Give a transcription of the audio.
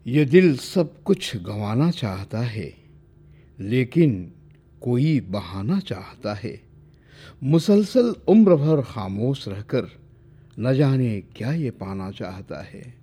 ये दिल सब कुछ गंवाना चाहता है, लेकिन कोई बहाना चाहता है। मुसलसल उम्र भर खामोश रहकर न जाने क्या ये पाना चाहता है।